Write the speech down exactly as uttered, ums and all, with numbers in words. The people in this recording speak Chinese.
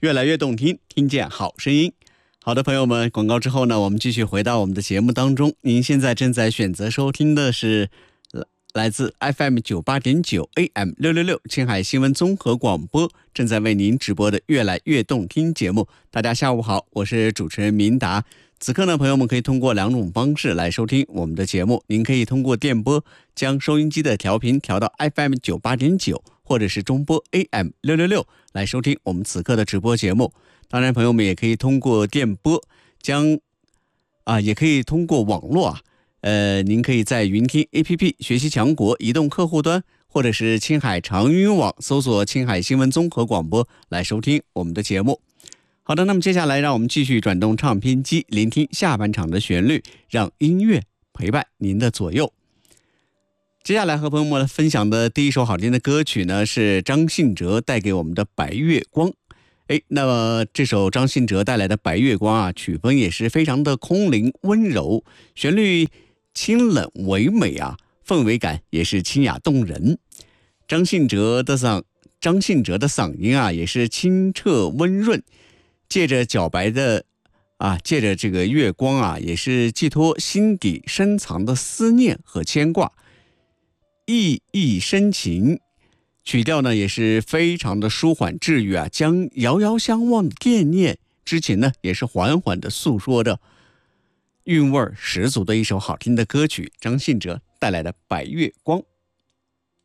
越来越动听，听见好声音。好的，朋友们，广告之后呢，我们继续回到我们的节目当中。您现在正在选择收听的是来自 F M 九十八点九 A M 六六六青海新闻综合广播正在为您直播的越来越动听节目。大家下午好，我是主持人明达。此刻呢，朋友们可以通过两种方式来收听我们的节目。您可以通过电波将收音机的调频调到 F M 九十八点九，或者是中波 A M 六六六来收听我们此刻的直播节目。当然，朋友们也可以通过电波将啊，也可以通过网络啊，呃，您可以在云听 A P P 学习强国移动客户端，或者是青海长云网搜索青海新闻综合广播来收听我们的节目。好的，那么接下来让我们继续转动唱片机，聆听下半场的旋律，让音乐陪伴您的左右。接下来和朋友们分享的第一首好听的歌曲呢，是张信哲带给我们的《白月光》。哎，那么这首张信哲带来的《白月光》啊，曲风也是非常的空灵温柔，旋律清冷唯美啊，氛围感也是清雅动人。张信哲的嗓，张信哲的嗓音啊，也是清澈温润，借着皎白的啊，借着这个月光啊，也是寄托心底深藏的思念和牵挂，意意深情。曲调呢也是非常的舒缓治愈啊，将遥遥相望的惦念之情呢，也是缓缓的诉说着，韵味十足的一首好听的歌曲，张信哲带来的《白月光》。